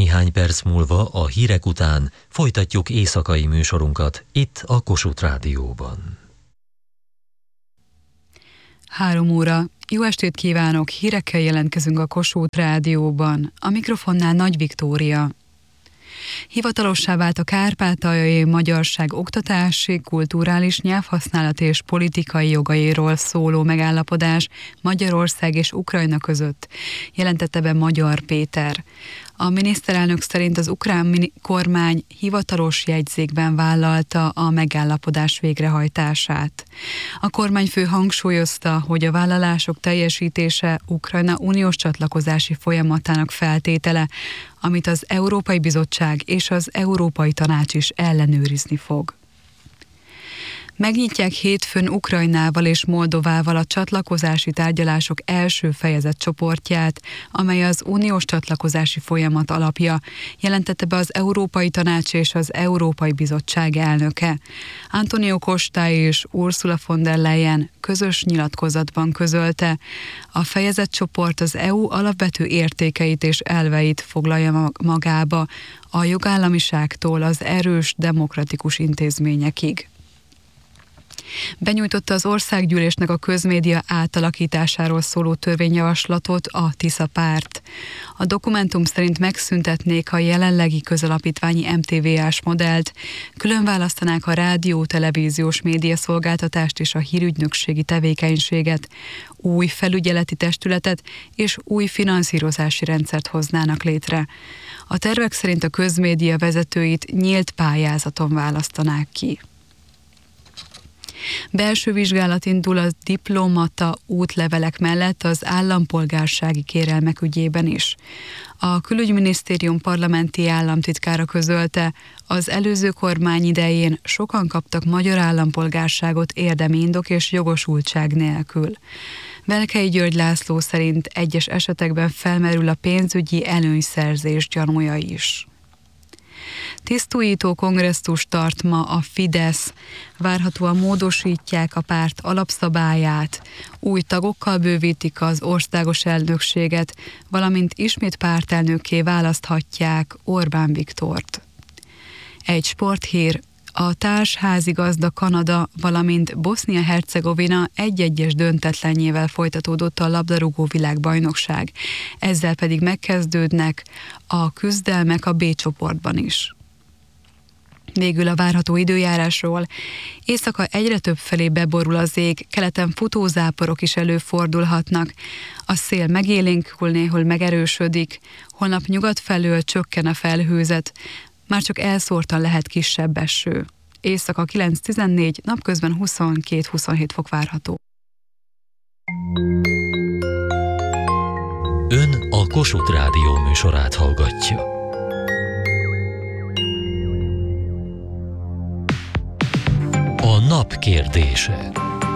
Néhány perc múlva a hírek után folytatjuk éjszakai műsorunkat itt a Kossuth Rádióban. 3 óra. Jó estét kívánok! Hírekkel jelentkezünk a Kossuth Rádióban. A mikrofonnál Nagy Viktória. Hivatalossá vált a kárpátaljai magyarság oktatási, kulturális, nyelvhasználat és politikai jogairól szóló megállapodás Magyarország és Ukrajna között, jelentette be Magyar Péter. A miniszterelnök szerint az ukrán kormány hivatalos jegyzékben vállalta a megállapodás végrehajtását. A kormányfő hangsúlyozta, hogy a vállalások teljesítése Ukrajna uniós csatlakozási folyamatának feltétele, amit az Európai Bizottság és az Európai Tanács is ellenőrizni fog. Megnyitják hétfőn Ukrajnával és Moldovával a csatlakozási tárgyalások első fejezet csoportját, amely az uniós csatlakozási folyamat alapja, jelentette be az Európai Tanács és az Európai Bizottság elnöke. Antonio Costa és Ursula von der Leyen közös nyilatkozatban közölte, a fejezetcsoport az EU alapvető értékeit és elveit foglalja magába, a jogállamiságtól az erős demokratikus intézményekig. Benyújtotta az országgyűlésnek a közmédia átalakításáról szóló törvényjavaslatot a Tisza párt. A dokumentum szerint megszüntetnék a jelenlegi közalapítványi MTV-ás modellt, külön választanák a rádió, televíziós médiaszolgáltatást és a hírügynökségi tevékenységet, új felügyeleti testületet és új finanszírozási rendszert hoznának létre. A tervek szerint a közmédia vezetőit nyílt pályázaton választanák ki. Belső vizsgálat indul a diplomata útlevelek mellett az állampolgársági kérelmek ügyében is. A Külügyminisztérium parlamenti államtitkára közölte, az előző kormány idején sokan kaptak magyar állampolgárságot érdemi indok és jogosultság nélkül. Velkei György László szerint egyes esetekben felmerül a pénzügyi előnyszerzés gyanúja is. Tisztújító kongresszust tart ma a Fidesz. Várhatóan módosítják a párt alapszabályát, új tagokkal bővítik az országos elnökséget, valamint ismét pártelnökké választhatják Orbán Viktort. Egy sporthír. A társházigazda Kanada, valamint Bosznia-Hercegovina 1-1-es döntetlenjével folytatódott a labdarúgó világbajnokság. Ezzel pedig megkezdődnek a küzdelmek a B csoportban is. Végül a várható időjárásról. Éjszaka egyre több felé beborul az ég, keleten futózáporok is előfordulhatnak. A szél megélénkül, néhol megerősödik, holnap nyugat felől csökken a felhőzet, már csak elszórtan lehet kisebb eső. Éjszaka 9-14, napközben 22-27 fok várható. Ön a Kossuth Rádió műsorát hallgatja. A nap kérdése.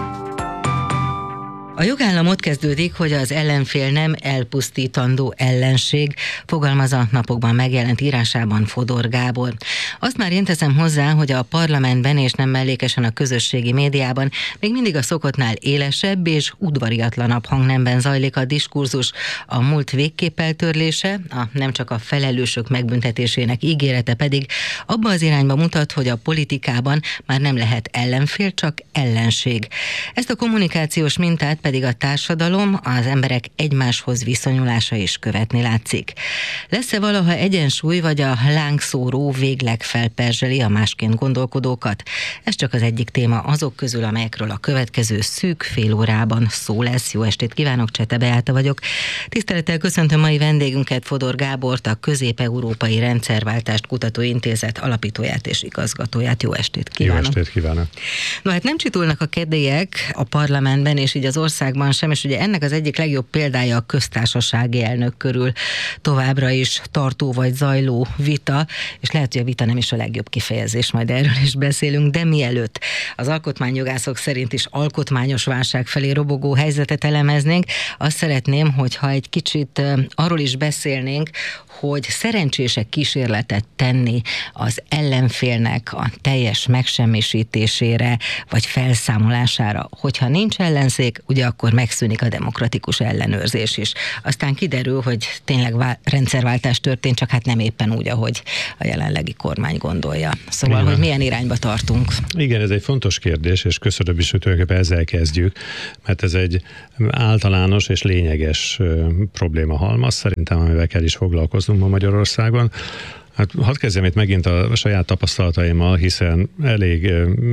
A jogállam ott kezdődik, hogy az ellenfél nem elpusztítandó ellenség, fogalmaz a napokban megjelent írásában Fodor Gábor. Azt már én teszem hozzá, hogy a parlamentben és nem mellékesen a közösségi médiában még mindig a szokottnál élesebb és udvariatlanabb hangnemben zajlik a diskurzus, a múlt végképp eltörlése, nem csak a felelősök megbüntetésének ígérete pedig abba az irányba mutat, hogy a politikában már nem lehet ellenfél, csak ellenség. Ezt a kommunikációs mintát pedig a társadalom, az emberek egymáshoz viszonyulása is követni látszik. Lesz-e valaha egyensúly, vagy a lángszóró végleg felperzseli a másként gondolkodókat? Ez csak az egyik téma azok közül, amelyekről a következő szűk fél órában szó lesz. Jó estét kívánok, Csete Beáta vagyok. Tisztelettel köszöntöm mai vendégünket, Fodor Gábort, a Közép-Európai Rendszerváltást Kutató Intézet alapítóját és igazgatóját. Jó estét kívánok! Jó estét kívánok! No, hát nem csitulnak a kedélyek a parlamentben, és így az országban sem, és ugye ennek az egyik legjobb példája a köztársasági elnök körül továbbra is tartó vagy zajló vita, és lehet, hogy a vita nem is a legjobb kifejezés, majd erről is beszélünk, de mielőtt az alkotmányjogászok szerint is alkotmányos válság felé robogó helyzetet elemeznénk, azt szeretném, hogyha egy kicsit arról is beszélnénk, hogy szerencsések kísérletet tenni az ellenfélnek a teljes megsemmisítésére, vagy felszámolására. Hogyha nincs ellenzék, ugye akkor megszűnik a demokratikus ellenőrzés is. Aztán kiderül, hogy tényleg rendszerváltás történt, csak hát nem éppen úgy, ahogy a jelenlegi kormány gondolja. Szóval, igen, hogy milyen irányba tartunk. Igen, ez egy fontos kérdés, és köszönöm is, hogy tulajdonképpen ezzel kezdjük, mert ez egy általános és lényeges probléma halmaz, szerintem, amivel kell is foglalkoznunk ma Magyarországon. Hát hadd kezdjem itt megint a saját tapasztalataimmal, hiszen elég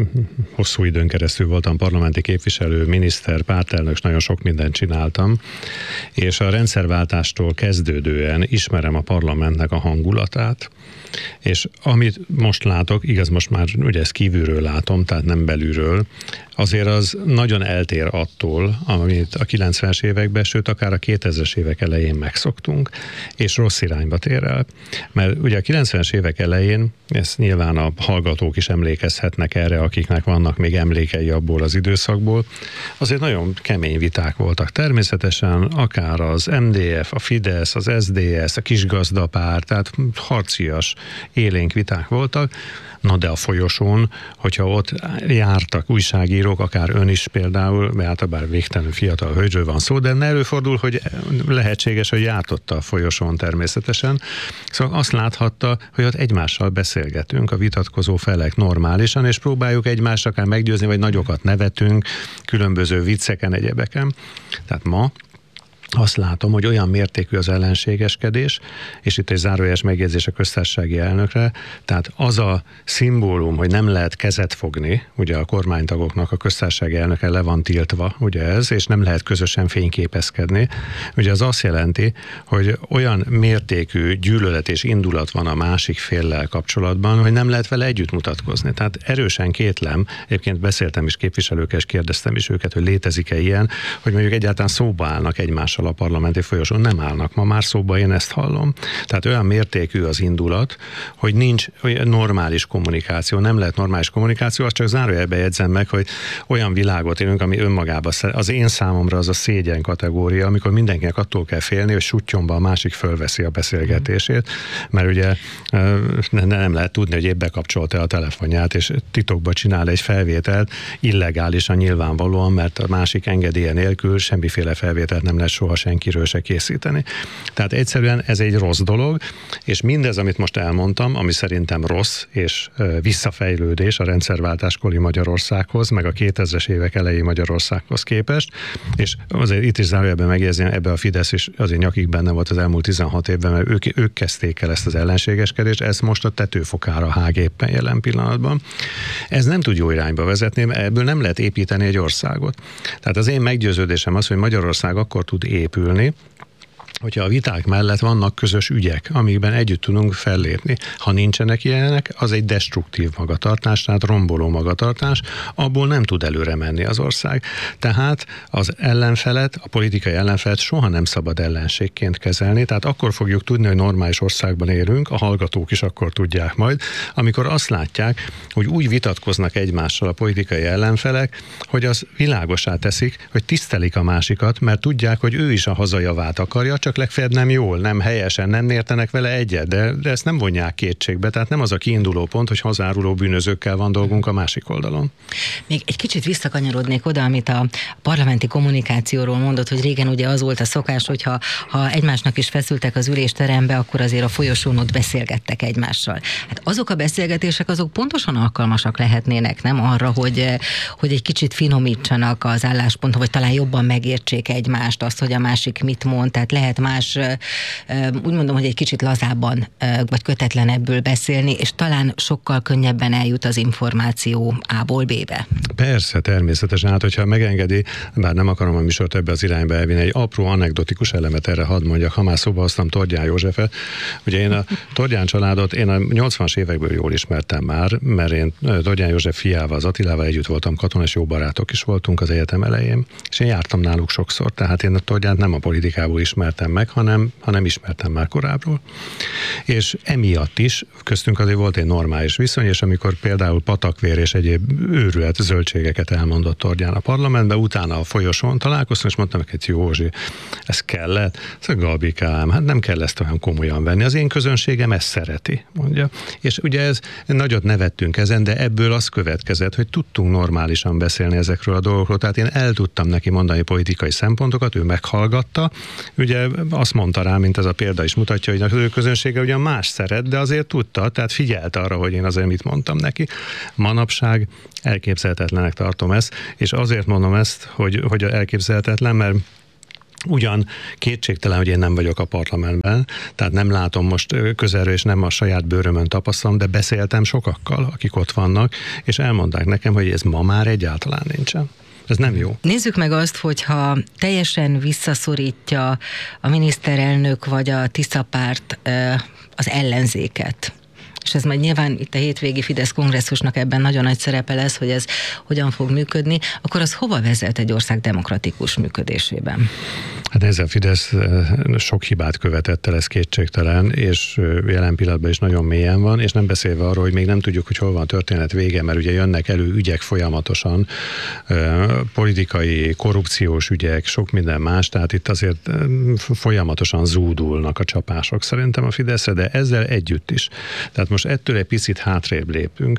hosszú időn keresztül voltam parlamenti képviselő, miniszter, pártelnök, nagyon sok mindent csináltam, és a rendszerváltástól kezdődően ismerem a parlamentnek a hangulatát, és amit most látok, igaz, most már ugye ezt kívülről látom, tehát nem belülről, azért az nagyon eltér attól, amit a 90-es években, sőt akár a 2000-es évek elején megszoktunk, és rossz irányba tér el. Mert ugye a 90-es évek elején, ezt nyilván a hallgatók is emlékezhetnek erre, akiknek vannak még emlékei abból az időszakból, azért nagyon kemény viták voltak. Természetesen akár az MDF, a Fidesz, az SZDSZ, a kisgazdapárt, tehát harcias, élénk viták voltak. Na de a folyosón, hogyha ott jártak újságírók, akár ön is például, mert általában végtelenül fiatal hölgyről van szó, de előfordul, hogy lehetséges, hogy járt ott a folyosón természetesen. Szóval azt láthatta, hogy ott egymással beszélgetünk, a vitatkozó felek normálisan, és próbáljuk egymást akár meggyőzni, vagy nagyokat nevetünk, különböző vicceken, egyebeken. Tehát ma azt látom, hogy olyan mértékű az ellenségeskedés, és itt egy zárójeles megjegyzés a köztársasági elnökre, tehát az a szimbólum, hogy nem lehet kezet fogni, ugye a kormánytagoknak a köztársasági elnöke le van tiltva, ugye ez, és nem lehet közösen fényképezkedni. Ugye az azt jelenti, hogy olyan mértékű gyűlölet és indulat van a másik féllel kapcsolatban, hogy nem lehet vele együtt mutatkozni. Tehát erősen kétlem, egyébként beszéltem is képviselőkkel, és kérdeztem is őket, hogy létezik-e ilyen, hogy mondjuk egyáltalán szóba állnak egymással a parlamenti folyosón, nem állnak ma már szóba, én ezt hallom. Tehát olyan mértékű az indulat, hogy nincs olyan normális kommunikáció, nem lehet normális kommunikáció, azt csak zárójelbe jegyzem meg, hogy olyan világot élünk, ami önmagában az én számomra az a szégyen kategória, amikor mindenkinek attól kell félni, hogy suttyomba a másik fölveszi a beszélgetését, mert ugye nem lehet tudni, hogy épp bekapcsolta a telefonját, és titokba csinál egy felvételt, illegálisan nyilvánvalóan, mert a másik engedélye nélkül semmiféle felvételt nem lehet soha senkiről se készíteni. Tehát egyszerűen ez egy rossz dolog, és mindez, amit most elmondtam, ami szerintem rossz és visszafejlődés a rendszerváltáskori Magyarországhoz, meg a 2000-es évek elejé Magyarországhoz képest, és azért itt is zárójelben megjegyezni, ebbe a Fidesz is azért nyakig benne volt az elmúlt 16 évben, mert ők kezdték el ezt az ellenségeskedést, ez most a tetőfokára hág éppen jelen pillanatban. Ez nem tud jó irányba vezetni, mert ebből nem lehet építeni egy országot. Tehát az én meggyőződésem az, hogy Magyarország akkor tud épülni, hogyha a viták mellett vannak közös ügyek, amikben együtt tudunk fellépni. Ha nincsenek ilyenek, az egy destruktív magatartás, tehát romboló magatartás, abból nem tud előre menni az ország. Tehát az ellenfelet, a politikai ellenfelet soha nem szabad ellenségként kezelni, tehát akkor fogjuk tudni, hogy normális országban élünk, a hallgatók is akkor tudják majd, amikor azt látják, hogy úgy vitatkoznak egymással a politikai ellenfelek, hogy az világossá teszik, hogy tisztelik a másikat, mert tudják, hogy ő is a hazajavát akarja, csak legfeljebb nem jól, nem helyesen, nem értenek vele egyet, de ezt nem vonják kétségbe, tehát nem az a kiinduló pont, hogy hazáruló bűnözőkkel van dolgunk a másik oldalon. Még egy kicsit visszakanyarodnék oda, amit a parlamenti kommunikációról mondott, hogy régen ugye az volt a szokás, hogy ha egymásnak is feszültek az ülésterembe, akkor azért a folyosón ott beszélgettek egymással. Hát azok a beszélgetések, azok pontosan alkalmasak lehetnének, nem arra, hogy egy kicsit finomítsanak az állásponton, vagy talán jobban megértsék egymást, azt, hogy a másik mit mond, tehát lehet más, úgy mondom, hogy egy kicsit lazábban, vagy kötetlenebből beszélni, és talán sokkal könnyebben eljut az információ A-ból B-be. Persze, természetesen. Hát, hogyha megengedi, bár nem akarom a műsort ebbe az irányba elvinni, egy apró anekdotikus elemet erre hadd mondjak, ha már szóba hoztam Tordján Józsefet. Ugye én a Tordján családot, én a 80-as évekből jól ismertem már, mert én Tordján József fiával, az Attilával együtt voltam katona, és jó barátok is voltunk az egyetem elején, és én jártam náluk sokszor, tehát én a Tordjánt nem a politikából ismertem engem meg, hanem ismertem már korábbról. És emiatt is köztünk azért volt egy normális viszony, és amikor például patakvér és egyéb őrület zöldségeket elmondott Tordján a parlamentben, utána a folyosón találkoztam, és mondtam neki, hogy Józsi, ez kellett? Szóval Gabikám, hát nem kell ezt olyan komolyan venni. Az én közönségem ezt szereti, mondja. És ugye nagyot nevettünk ezen, de ebből az következett, hogy tudtunk normálisan beszélni ezekről a dolgokról. Tehát én el tudtam neki mondani politikai szempontokat, ő meghallgatta. Ugye azt mondta rá, mint ez a példa is mutatja, hogy az ő közönsége ugyan más szeret, de azért tudta, tehát figyelt arra, hogy én azért mit mondtam neki. Manapság elképzelhetetlenek tartom ezt, és azért mondom ezt, hogy elképzelhetetlen, mert ugyan kétségtelen, hogy én nem vagyok a parlamentben, tehát nem látom most közelről, és nem a saját bőrömön tapasztalom, de beszéltem sokakkal, akik ott vannak, és elmondták nekem, hogy ez ma már egyáltalán nincsen. Ez nem jó. Nézzük meg azt, hogyha teljesen visszaszorítja a miniszterelnök vagy a Tisza párt az ellenzéket, és ez majd nyilván itt a hétvégi Fidesz kongresszusnak ebben nagyon nagy szerepe lesz, hogy ez hogyan fog működni, akkor az hova vezet egy ország demokratikus működésében? Hát ezzel Fidesz sok hibát követett el, ez kétségtelen, és jelen pillanatban is nagyon mélyen van, és nem beszélve arról, hogy még nem tudjuk, hogy hol van a történet vége, mert ugye jönnek elő ügyek folyamatosan, politikai, korrupciós ügyek, sok minden más, tehát itt azért folyamatosan zúdulnak a csapások szerintem a Fideszre, de ezzel együtt is. Tehát most ettől egy picit hátrébb lépünk,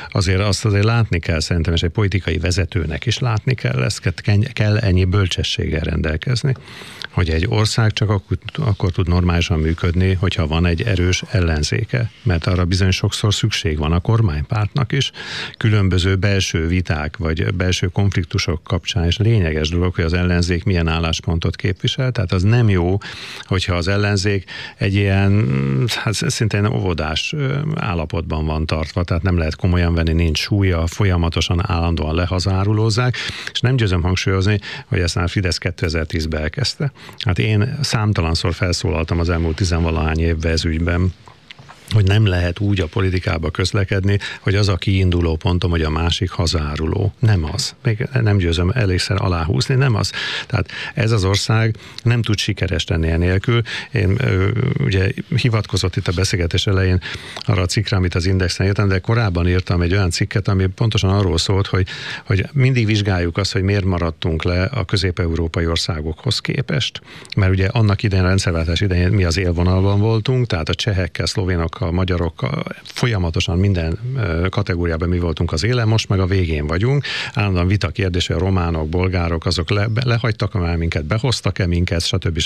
azt azért látni kell szerintem, és egy politikai vezetőnek is látni kell, ezt kell ennyi bölcsességgel rendelkezni, hogy egy ország csak akkor tud normálisan működni, hogyha van egy erős ellenzéke, mert arra bizony sokszor szükség van a kormánypártnak is. Különböző belső viták, vagy belső konfliktusok kapcsán is lényeges dolog, hogy az ellenzék milyen álláspontot képvisel, tehát az nem jó, hogyha az ellenzék egy ilyen, hát szintén óvodás állapotban van tartva, tehát nem lehet komolyan venni, nincs súlya, folyamatosan állandóan lehazárulózzák, és nem győzöm hangsúlyozni, hogy ezt már Fidesz 2010-ben elkezdte. Hát én számtalanszor felszólaltam az elmúlt 10-valahány évben ez ügyben, hogy nem lehet úgy a politikába közlekedni, hogy az a kiinduló pontom, hogy a másik hazáruló. Nem az. Még nem győzöm elégszer aláhúzni, nem az. Tehát ez az ország nem tud sikeres lenni enélkül. Én ugye hivatkozott itt a beszélgetés elején arra a cikkre, amit az Indexen írtam, de korábban írtam egy olyan cikket, ami pontosan arról szólt, hogy mindig vizsgáljuk azt, hogy miért maradtunk le a közép-európai országokhoz képest. Mert ugye annak idején, a rendszerváltás idején mi az élvonalban voltunk, tehát a csehekkel, szlovénokkal, a magyarokkal folyamatosan minden kategóriában mi voltunk az élen, most meg a végén vagyunk. Állandóan vita kérdés, hogy a románok, bolgárok, azok lehagytak már minket, behoztak-e minket, stb.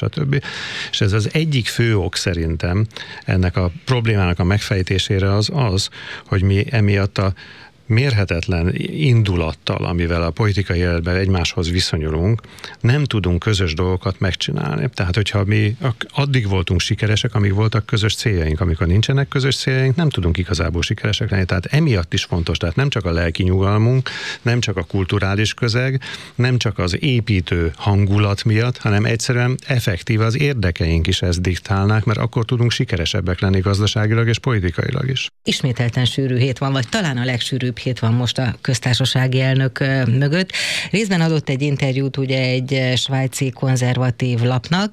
És ez az egyik fő ok szerintem ennek a problémának a megfejtésére az, hogy mi emiatt a mérhetetlen indulattal, amivel a politikai életben egymáshoz viszonyulunk, nem tudunk közös dolgokat megcsinálni. Tehát, hogyha mi addig voltunk sikeresek, amíg voltak közös céljaink, amikor nincsenek közös céljaink, nem tudunk igazából sikeresek lenni. Tehát emiatt is fontos, tehát nem csak a lelki nyugalmunk, nem csak a kulturális közeg, nem csak az építő hangulat miatt, hanem egyszerűen effektív az érdekeink is ezt diktálnák, mert akkor tudunk sikeresebbek lenni gazdaságilag és politikailag is. Ismételten sűrű hét van, vagy talán a legsűrűbb hét van most a köztársasági elnök mögött. Részben adott egy interjút ugye egy svájci konzervatív lapnak,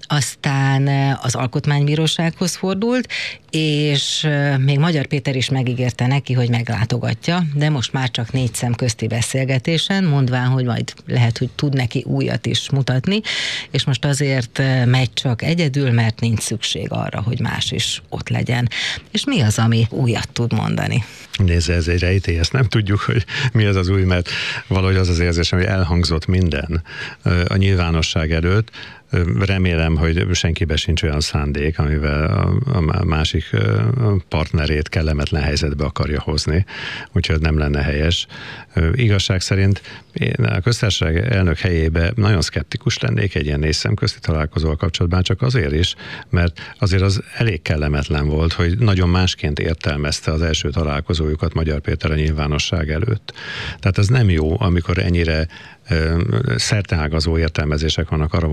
aztán az Alkotmánybírósághoz fordult, és még Magyar Péter is megígérte neki, hogy meglátogatja, de most már csak 4 szem közti beszélgetésen, mondván, hogy majd lehet, hogy tud neki újat is mutatni, és most azért megy csak egyedül, mert nincs szükség arra, hogy más is ott legyen. És mi az, ami újat tud mondani? Nézze, ez egy rejtély, ezt nem tudjuk, hogy mi az új, mert valahogy az érzésem, hogy elhangzott minden a nyilvánosság előtt. Remélem, hogy senkiben sincs olyan szándék, amivel a másik partnerét kellemetlen helyzetbe akarja hozni, úgyhogy nem lenne helyes. Igazság szerint én a köztársaság elnök helyébe nagyon szkeptikus lennék egy ilyen 4 szemközti találkozóval kapcsolatban, csak azért is, mert azért az elég kellemetlen volt, hogy nagyon másként értelmezte az első találkozójukat Magyar Péter a nyilvánosság előtt. Tehát ez nem jó, amikor ennyire szerteágazó értelmezések vannak arra vonatkozó,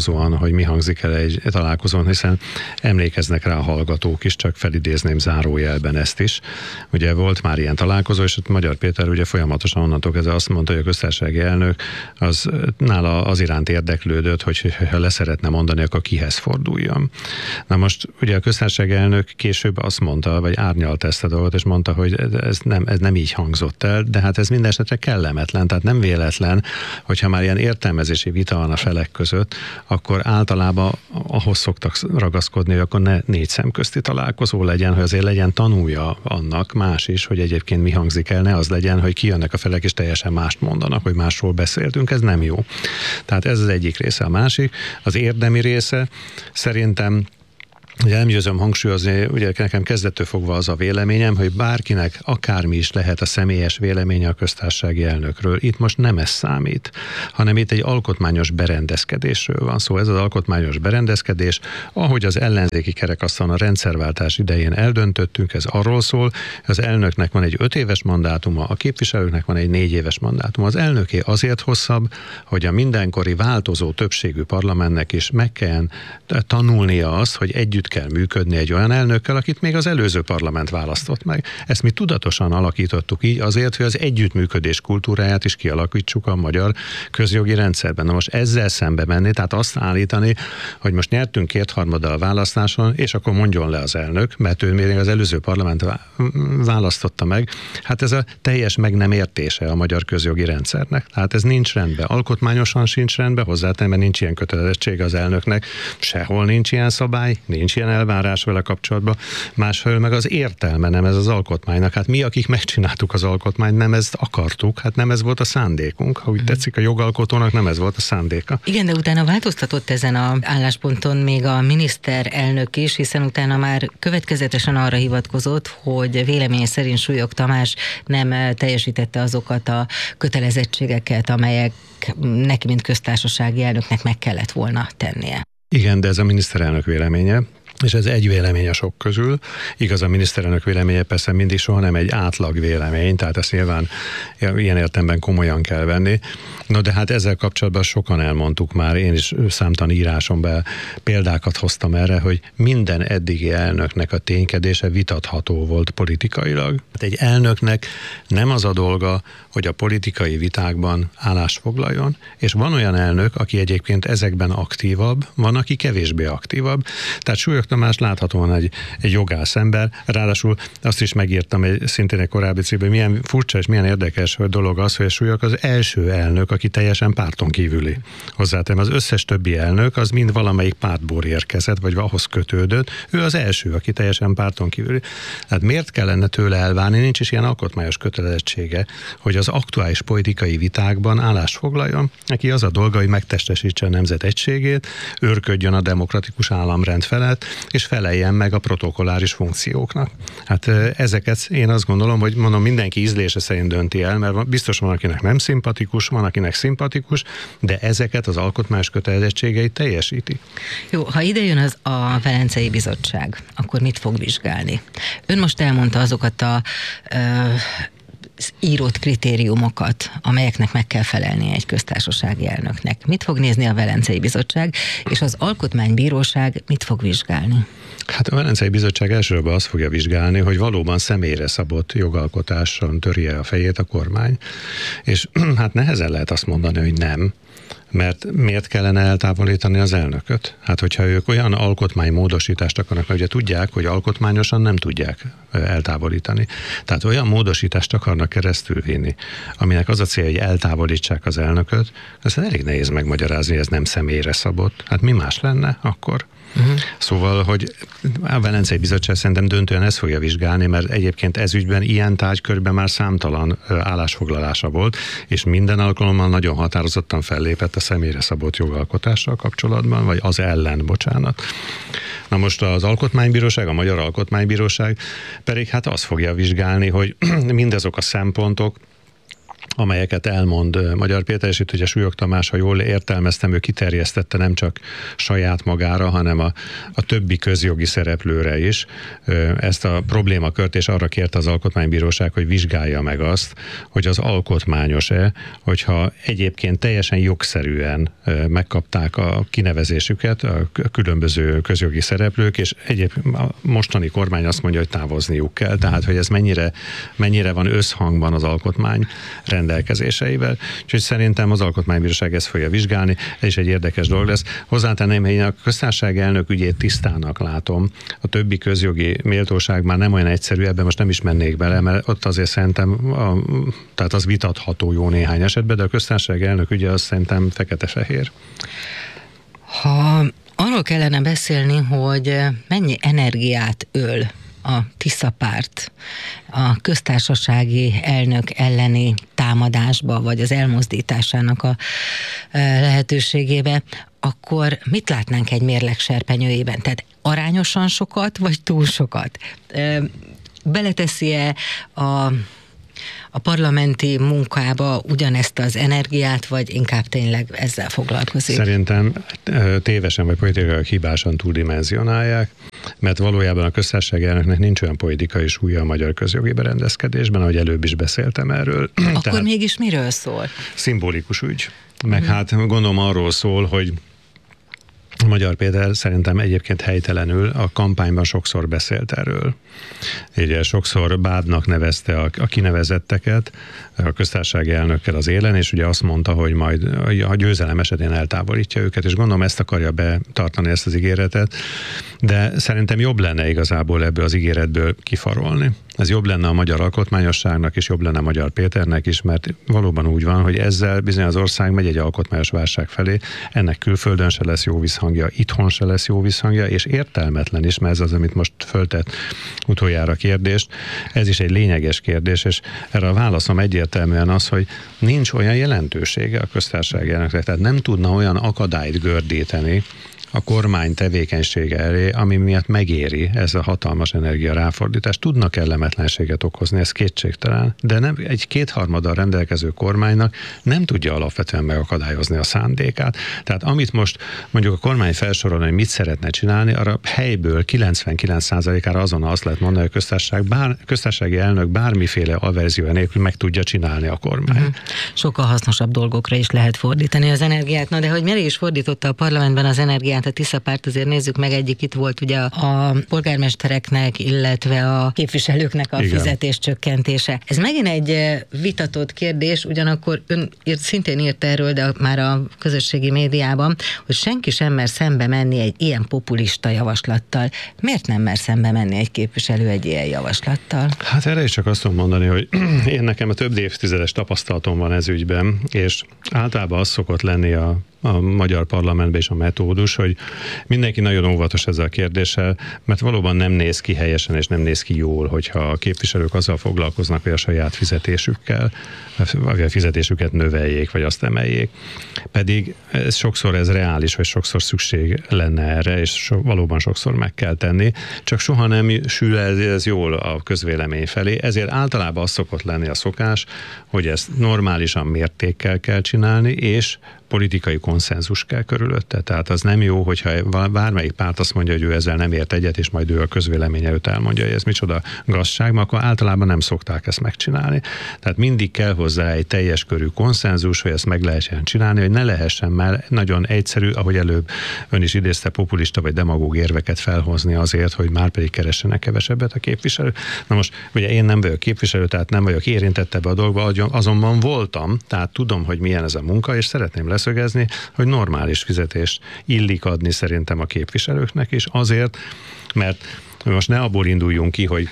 vonatkozóan, hogy mi hangzik el egy találkozón, hiszen emlékeznek rá a hallgatók is, csak felidézném zárójelben ezt is. Ugye volt már ilyen találkozó, és ott Magyar Péter ugye folyamatosan onnantól kezdve azt mondta, hogy a köztársasági elnök az nála az iránt érdeklődött, hogy ha le szeretne mondani, akkor kihez forduljon. Na most ugye a köztársasági elnök később azt mondta, vagy árnyalt ezt a dolgot, és mondta, hogy ez nem így hangzott el, de hát ez minden esetre kellemetlen, tehát nem véletlen, hogyha már ilyen értelmezési vita van a felek között, akkor általában ahhoz szoktak ragaszkodni, hogy akkor ne 4 szemközti találkozó legyen, hogy azért legyen tanulja annak más is, hogy egyébként mi hangzik el, ne az legyen, hogy kijönnek a felek és teljesen mást mondanak, hogy másról beszéltünk, ez nem jó. Tehát ez az egyik része. A másik, az érdemi része szerintem, ugye nem győzöm hangsúlyozni, ugye nekem kezdettől fogva az a véleményem, hogy bárkinek akármi is lehet a személyes véleménye a köztársasági elnökről. Itt most nem ez számít, hanem itt egy alkotmányos berendezkedésről van szó. Ez az alkotmányos berendezkedés, ahogy az ellenzéki kerekasztalon a rendszerváltás idején eldöntöttünk, ez arról szól, az elnöknek van egy 5 éves mandátuma, a képviselőknek van egy 4 éves mandátuma. Az elnöké azért hosszabb, hogy a mindenkori változó többségű parlamentnek is meg kell tanulnia azt, hogy együtt kell működni egy olyan elnökkel, akit még az előző parlament választott meg. Ezt mi tudatosan alakítottuk így azért, hogy az együttműködés kultúráját is kialakítsuk a magyar közjogi rendszerben. Na most ezzel szembe menni, tehát azt állítani, hogy most nyertünk 2/3 a választáson, és akkor mondjon le az elnök, mert ő még az előző parlament választotta meg. Hát ez a teljes meg nem értése a magyar közjogi rendszernek. Tehát ez nincs rendben. Alkotmányosan sincs rendben, hozzátenve nincs ilyen kötelezettség az elnöknek. Sehol nincs ilyen szabály, nincs ilyen elvárás vele kapcsolatban. Másfelől meg az értelme nem ez az alkotmánynak. Hát mi, akik megcsináltuk az alkotmányt, nem ezt akartuk, hát nem ez volt a szándékunk. Ha úgy tetszik, a jogalkotónak nem ez volt a szándéka. Igen, de utána változtatott ezen az állásponton még a miniszterelnök is, hiszen utána már következetesen arra hivatkozott, hogy vélemény szerint Súlyog Tamás nem teljesítette azokat a kötelezettségeket, amelyek neki, mint köztársasági elnöknek meg kellett volna tennie. Igen, de ez a miniszterelnök véleménye, és ez egy vélemény a sok közül. Igaz, a miniszterelnök véleménye persze mindig soha nem egy átlag vélemény, tehát ezt nyilván ilyen értelemben komolyan kell venni. No, de hát ezzel kapcsolatban sokan elmondtuk már, én is számtalan írásomban példákat hoztam erre, hogy minden eddigi elnöknek a ténykedése vitatható volt politikailag. Egy elnöknek nem az a dolga, hogy a politikai vitákban állást foglaljon, és van olyan elnök, aki egyébként ezekben aktívabb, van, aki kevésbé aktívabb. Tehát Súlyog Tamás láthatóan egy jogász ember, ráadásul azt is megírtam szintén egy korábbi cikkben, milyen furcsa és milyen érdekes dolog az, hogy Súlyog az első elnök, aki teljesen párton kívüli. Hozzátenem, az összes többi elnök az mind valamelyik pártból érkezett, vagy ahhoz kötődött, ő az első, aki teljesen párton kívüli. Hát miért kellene tőle elvárni, nincs is ilyen alkotmányos kötelezettsége, hogy az aktuális politikai vitákban állást foglaljon. Neki az a dolga, hogy megtestesítse a nemzet egységét, őrködjön a demokratikus államrend felett, és feleljen meg a protokolláris funkcióknak. Hát ezeket én azt gondolom, hogy mondom, mindenki ízlése szerint dönti el, mert biztos van, akinek nem szimpatikus, van, akinek szimpatikus, de ezeket az alkotmányos kötelezettségeit teljesíti. Jó, ha ide jön az a Velencei Bizottság, akkor mit fog vizsgálni? Ön most elmondta azokat az írott kritériumokat, amelyeknek meg kell felelnie egy köztársasági elnöknek. Mit fog nézni a Velencei Bizottság, és az Alkotmánybíróság mit fog vizsgálni? Hát a Velencei Bizottság elsősorban azt fogja vizsgálni, hogy valóban személyre szabott jogalkotáson törje a fejét a kormány, és hát nehezen lehet azt mondani, hogy nem, mert miért kellene eltávolítani az elnököt? Hát hogyha ők olyan alkotmánymódosítást akarnak, mert ugye tudják, hogy alkotmányosan nem tudják eltávolítani. Tehát olyan módosítást akarnak keresztülvinni, aminek az a célja, hogy eltávolítsák az elnököt, ez elég nehéz megmagyarázni, ez nem személyre szabott. Hát mi más lenne akkor? Szóval, hogy a Velencei Bizottság szerintem döntően ezt fogja vizsgálni, mert egyébként ez ügyben ilyen tárgykörben már számtalan állásfoglalása volt, és minden alkalommal nagyon határozottan fellépett a személyre szabott jogalkotással kapcsolatban, vagy az ellen, bocsánat. Na most az Alkotmánybíróság, a Magyar Alkotmánybíróság pedig hát azt fogja vizsgálni, hogy mindazok a szempontok, amelyeket elmond Magyar Péter, és itt ugye Súlyog Tamás, ha jól értelmeztem, ő kiterjesztette nem csak saját magára, hanem a többi közjogi szereplőre is ezt a problémakört, és arra kérte az Alkotmánybíróság, hogy vizsgálja meg azt, hogy az alkotmányos-e, hogyha egyébként teljesen jogszerűen megkapták a kinevezésüket a különböző közjogi szereplők, és a mostani kormány azt mondja, hogy távozniuk kell. Tehát, hogy ez mennyire van összhangban az alkotmány rendelkezéseivel. Úgyhogy szerintem az Alkotmánybíróság ezt fogja vizsgálni, ez is egy érdekes dolog lesz. Hozzátenném, hogy én a köztársasági elnök ügyét tisztának látom. A többi közjogi méltóság már nem olyan egyszerű, ebben most nem is mennék bele, mert ott azért szerintem, tehát az vitatható jó néhány esetben, de a köztársasági elnök ügye az szerintem fekete-fehér. Ha arról kellene beszélni, hogy mennyi energiát öl a Tisza párt a köztársasági elnök elleni támadásba, vagy az elmozdításának a lehetőségébe, akkor mit látnánk egy mérleg serpenyőjében? Tehát arányosan sokat, vagy túl sokat? Beleteszi-e a parlamenti munkába ugyanezt az energiát, vagy inkább tényleg ezzel foglalkozik? Szerintem tévesen vagy politikailag hibásan túldimenzionálják, mert valójában a köztársasági elnöknek nincs olyan politikai súlya a magyar közjogi berendezkedésben, ahogy előbb is beszéltem erről. Akkor Tehát mégis miről szól? szimbolikus ügy. Meg hát gondolom arról szól, hogy Magyar Péter szerintem egyébként helytelenül a kampányban sokszor beszélt erről. Ugye sokszor bádnak nevezte a kinevezetteket a köztársasági elnökkel az élen, és ugye azt mondta, hogy majd a győzelem esetén eltávolítja őket, és gondolom ezt akarja betartani, ezt az ígéretet, de szerintem jobb lenne igazából ebből az ígéretből kifarolni. Ez jobb lenne a magyar alkotmányosságnak, és jobb lenne Magyar Péternek is, mert valóban úgy van, hogy ezzel bizony az ország megy egy alkotmányos válság felé, ennek külföldön se lesz jó visszhangja, itthon se lesz jó visszhangja, és értelmetlen is, mert ez az, amit most föltett utoljára kérdést. Ez is egy lényeges kérdés, és erre a válaszom egyértelműen az, hogy nincs olyan jelentősége a köztársasági elnöknek, tehát nem tudna olyan akadályt gördíteni a kormány tevékenysége elé, ami miatt megéri ez a hatalmas energia ráfordítás. Tudnak kellemetlenséget okozni, ez kétségtelen, de nem, egy kétharmaddal rendelkező kormánynak nem tudja alapvetően megakadályozni a szándékát. Tehát amit most mondjuk a kormány felsorolna, hogy mit szeretne csinálni, arra helyből 99%-ára azonnal azt lehet mondani, hogy a köztársasági elnök bármiféle averzió nélkül meg tudja csinálni a kormány. Sokkal hasznosabb dolgokra is lehet fordítani az energiát. Na de hogy mire is fordította a parlamentben az energiát a Tisza párt, azért nézzük meg, egyik itt volt ugye a polgármestereknek, illetve a képviselőknek a fizetés csökkentése. Ez megint egy vitatott kérdés, ugyanakkor ön szintén írt erről, de már a közösségi médiában, hogy senki sem mer szembe menni egy ilyen populista javaslattal. Miért nem mer szembe menni egy képviselő egy ilyen javaslattal? Hát erre is csak azt tudom mondani, hogy én nekem a több évtizedes tapasztalatom van ez ügyben, és általában az szokott lenni a magyar parlamentben is a metódus, hogy mindenki nagyon óvatos ezzel a kérdéssel, mert valóban nem néz ki helyesen, és nem néz ki jól, hogyha a képviselők azzal foglalkoznak, hogy a saját fizetésükkel, vagy a fizetésüket növeljék, vagy azt emeljék. Pedig sokszor ez reális, vagy sokszor szükség lenne erre, és valóban sokszor meg kell tenni, csak soha nem sül ez jól a közvélemény felé, ezért általában az szokott lenni a szokás, hogy ezt normálisan mértékkel kell csinálni, és politikai konszenzus kell körülötte. Tehát az nem jó, hogyha bármelyik párt azt mondja, hogy ő ezzel nem ért egyet, és majd ő a közvélemény előtt elmondja, hogy ez micsoda gazdaság, akkor általában nem szokták ezt megcsinálni. Tehát mindig kell hozzá egy teljes körű konszenzus, hogy ezt meg lehessen csinálni, hogy ne lehessen már nagyon egyszerű, ahogy előbb ön is idézte, populista vagy demagóg érveket felhozni azért, hogy már pedig keressenek kevesebbet a képviselő. Na most, ugye én nem vagyok képviselő, tehát nem vagyok érintett ebbe a dolgba, azonban voltam, tehát tudom, hogy milyen ez a munka, és szeretném leszögezni, hogy normális fizetést illik adni szerintem a képviselőknek is, azért, mert most ne abból induljunk ki, hogy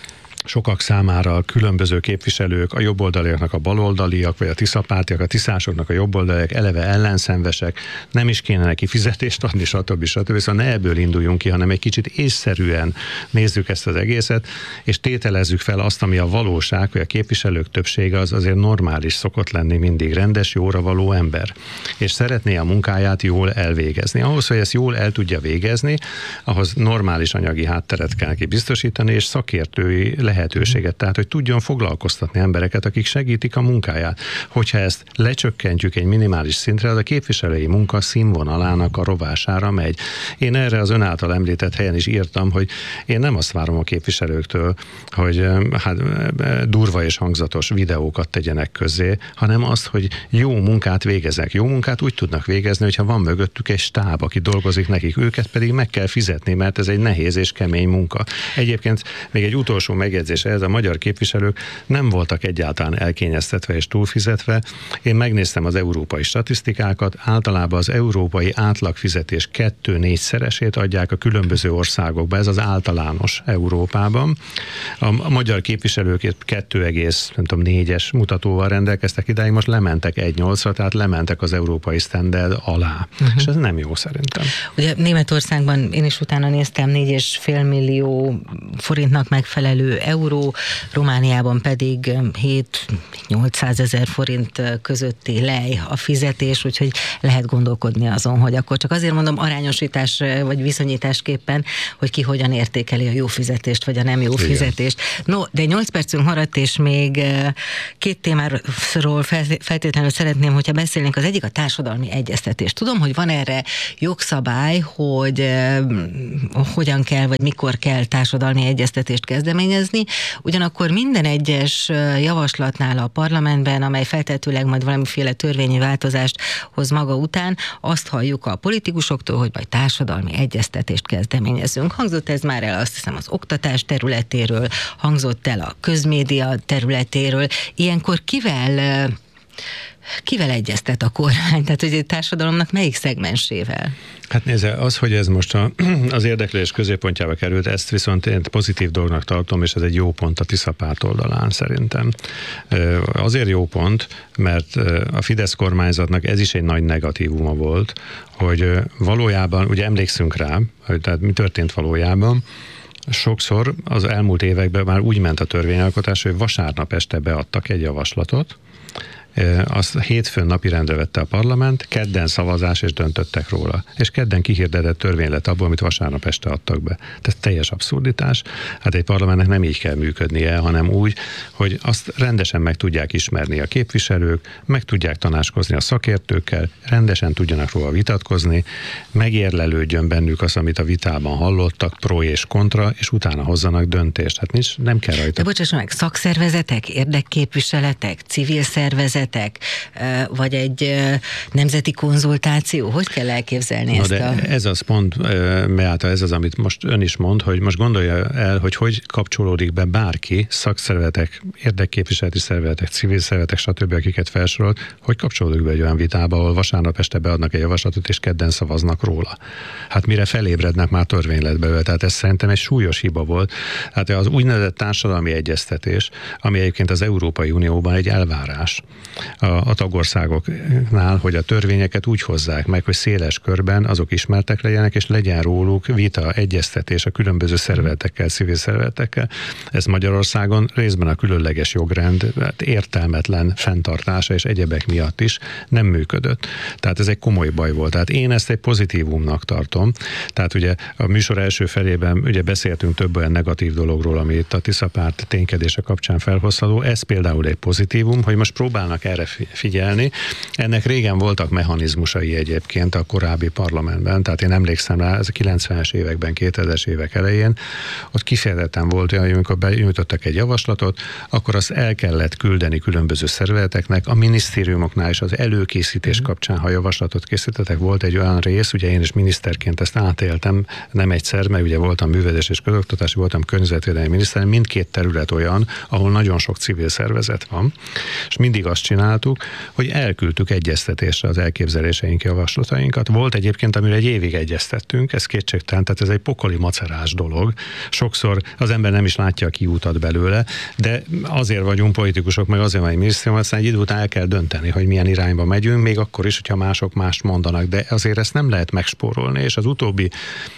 sokak számára különböző képviselők, a jobboldaliaknak a baloldaliak, vagy a tiszapártiak, a tiszásoknak a jobboldaliak eleve ellenszenvesek, nem is kéne neki fizetést adni, stb. Szóval ne ebből induljunk ki, hanem egy kicsit észszerűen nézzük ezt az egészet, és tételezzük fel azt, ami a valóság, hogy a képviselők többsége az azért normális szokott lenni, mindig rendes, jóra való ember. És szeretné a munkáját jól elvégezni. Ahhoz, hogy ezt jól el tudja végezni, ahhoz normális anyagi hátteret kell neki biztosítani, és szakértői lehetőséget, tehát hogy tudjon foglalkoztatni embereket, akik segítik a munkáját. Hogyha ezt lecsökkentjük egy minimális szintre, az a képviselői munka színvonalának a rovására megy. Én erre az ön által említett helyen is írtam, hogy én nem azt várom a képviselőktől, hogy durva és hangzatos videókat tegyenek közzé, hanem azt, hogy jó munkát végeznek. Jó munkát úgy tudnak végezni, hogyha van mögöttük egy stáb, aki dolgozik nekik, őket pedig meg kell fizetni, mert ez egy nehéz és kemény munka. Egyébként még egy utolsó megjegyzés ehhez, a magyar képviselők nem voltak egyáltalán elkényeztetve és túlfizetve. Én megnéztem az európai statisztikákat, általában az európai átlagfizetés 2-4-szeresét adják a különböző országokba, ez az általános Európában. A magyar képviselők 2,4-es mutatóval rendelkeztek idáig, most lementek 1,8-ra, tehát lementek az európai standard alá. És ez nem jó szerintem. Ugye Németországban én is utána néztem 4,5 millió forintnak megfelelő euró, Romániában pedig 7-800 ezer forint közötti lej a fizetés, úgyhogy lehet gondolkodni azon, hogy akkor csak azért mondom arányosítás vagy viszonyításképpen, hogy ki hogyan értékeli a jó fizetést, vagy a nem jó fizetést. No, de 8 percünk maradt, és még két témáról feltétlenül szeretném, hogyha beszélnénk. Az egyik a társadalmi egyeztetés. Tudom, hogy van erre jogszabály, hogy hogyan kell, vagy mikor kell társadalmi egyeztetést kezdeményezni, ugyanakkor minden egyes javaslatnál a parlamentben, amely feltetőleg majd valamiféle törvényi változást hoz maga után, azt halljuk a politikusoktól, hogy majd társadalmi egyeztetést kezdeményezünk. Hangzott ez már el, azt hiszem, az oktatás területéről, hangzott el a közmédia területéről. Ilyenkor kivel egyeztet a kormány? Tehát, hogy a társadalomnak melyik szegmensével? Hát nézze, az, hogy ez most az érdeklődés középpontjába került, ezt viszont én pozitív dolognak tartom, és ez egy jó pont a Tisza párt oldalán szerintem. Azért jó pont, mert a Fidesz kormányzatnak ez is egy nagy negatívuma volt, hogy valójában, ugye emlékszünk rá, hogy tehát mi történt valójában, sokszor az elmúlt években már úgy ment a törvényalkotás, hogy vasárnap este beadtak egy javaslatot, azt hétfőn napirendre vette a parlament, kedden szavazás, és döntöttek róla. És kedden kihirdetett törvény lett abból, amit vasárnap este adtak be. Tehát teljes abszurditás. Hát egy parlamentnek nem így kell működnie, hanem úgy, hogy azt rendesen meg tudják ismerni a képviselők, meg tudják tanácskozni a szakértőkkel, rendesen tudjanak róla vitatkozni, megérlelődjön bennük az, amit a vitában hallottak, pro és kontra, és utána hozzanak döntést. Hát nem kell rajta. De bocsásson meg, szakszervezetek, érdekképviseletek, civil szervezetek, vagy egy nemzeti konzultáció? Hogy kell elképzelni ezt Ez az pont, Beáta, ez az, amit most ön is mond, hogy most gondolja el, hogy kapcsolódik be bárki, szakszervezetek, érdekképviseleti szervezetek, civil szervezetek, stb., akiket felsorolt, hogy kapcsolódik be egy olyan vitába, ahol vasárnap este beadnak egy javaslatot, és kedden szavaznak róla. Hát mire felébrednek, már törvény lett belőle. Tehát ez szerintem egy súlyos hiba volt. Hát az úgynevezett társadalmi egyeztetés, ami egyébként az Európai Unióban egy elvárás a tagországoknál, hogy a törvényeket úgy hozzák meg, hogy széles körben azok ismertek legyenek, és legyen róluk vita, egyeztetés a különböző szervezetekkel, civil szervezetekkel. Ez Magyarországon részben a különleges jogrend értelmetlen fenntartása és egyebek miatt is nem működött. Tehát ez egy komoly baj volt. Tehát én ezt egy pozitívumnak tartom. Tehát ugye a műsor első felében ugye beszéltünk több olyan negatív dologról, ami itt a Tisza párt ténykedése kapcsán felhozható. Ez például egy pozitívum, hogy most próbálnak erre figyelni. Ennek régen voltak mechanizmusai egyébként a korábbi parlamentben, tehát én emlékszem rá, ez a 90-es években, 2000-es évek elején, ott kifejezetten volt olyan, amikor benyújtottak egy javaslatot, akkor azt el kellett küldeni különböző szervezeteknek, a minisztériumoknál is az előkészítés kapcsán, ha javaslatot készítettek, volt egy olyan rész, ugye én is miniszterként ezt átéltem, nem egyszer, mert ugye voltam művelés és közoktatási, voltam környezetvédelmi miniszter, mindkét terület olyan, ahol nagyon sok civil szervezet van, és mindig azt csináltuk, hogy elküldtük egyeztetésre az elképzeléseink, javaslatainkat. Volt egyébként, amire egy évig egyeztettünk, ez kétségtelen, tehát ez egy pokoli macerás dolog. Sokszor az ember nem is látja a kiútat belőle, de azért vagyunk politikusok, meg azért van egy minisztérium, aztán egy idő után el kell dönteni, hogy milyen irányba megyünk, még akkor is, hogyha mások mást mondanak, de azért ezt nem lehet megspórolni, és az utóbbi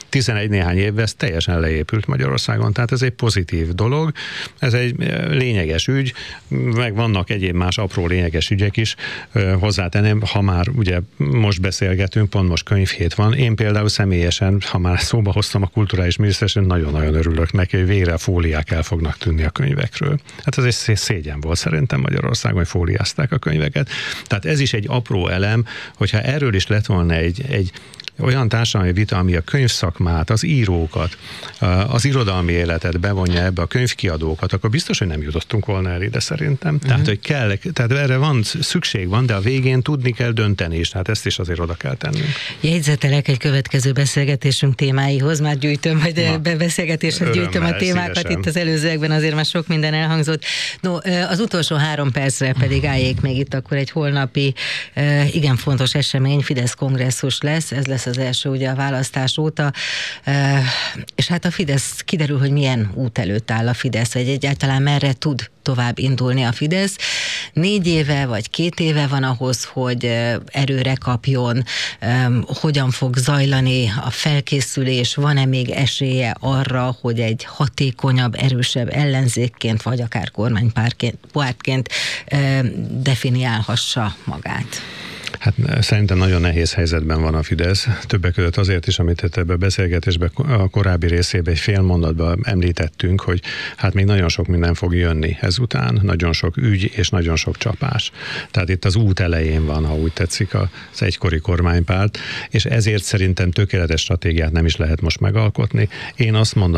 11 néhány évben ez teljesen leépült Magyarországon, tehát ez egy pozitív dolog, ez egy lényeges ügy, meg vannak egyéb más apró lényeges ügyek is. Hozzátenném, ha már ugye most beszélgetünk, pont most könyvhét van. Én például személyesen, ha már szóba hoztam a kulturális miniszteresen, nagyon-nagyon örülök neki, hogy végre a fóliák el fognak tűnni a könyvekről. Hát ez egy szégyen volt szerintem Magyarországon, hogy fóliázták a könyveket. Tehát ez is egy apró elem, hogyha erről is lett volna egy olyan társadalmi vita, ami a könyvszakmát, az írókat, az irodalmi életet bevonja ebbe, a könyvkiadókat, akkor biztos, hogy nem jutottunk volna el ide szerintem. Tehát, hogy kell, tehát erre van, szükség van, de a végén tudni kell dönteni is, tehát ezt is azért oda kell tennünk. Jegyzetelek egy következő beszélgetésünk témáihoz, már gyűjtöm, majd beszélgetéshez gyűjtöm a témákat, szívesen. Itt az előzőekben azért már sok minden elhangzott. No, az utolsó 3 percre pedig álljék még itt akkor egy holnapi igen fontos esemény, Fidesz kongresszus lesz, ez lesz az első ugye a választás óta, és hát a Fidesz, kiderül, hogy milyen út előtt áll a Fidesz, vagy egyáltalán merre tud tovább indulni a Fidesz. 4 éve vagy 2 éve van ahhoz, hogy erőre kapjon, hogyan fog zajlani a felkészülés, van-e még esélye arra, hogy egy hatékonyabb, erősebb ellenzékként, vagy akár kormánypártként definiálhassa magát? Hát szerintem nagyon nehéz helyzetben van a Fidesz. Többek között azért is, amit ebben a beszélgetésben a korábbi részében egy fél mondatban említettünk, hogy hát még nagyon sok minden fog jönni ezután, nagyon sok ügy és nagyon sok csapás. Tehát itt az út elején van, ha úgy tetszik, az egykori kormánypárt, és ezért szerintem tökéletes stratégiát nem is lehet most megalkotni. Én azt mondom,